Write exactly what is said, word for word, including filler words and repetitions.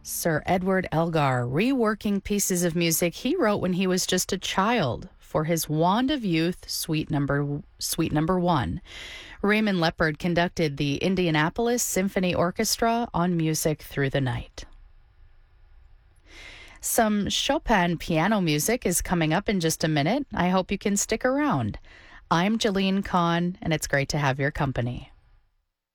Sir Edward Elgar reworking pieces of music he wrote when he was just a child for his Wand of Youth Suite number Suite number one. Raymond Leppard conducted the Indianapolis Symphony Orchestra on Music Through the Night. Some Chopin piano music is coming up in just a minute. I hope you can stick around. I'm Jeline Kahn, and it's great to have your company.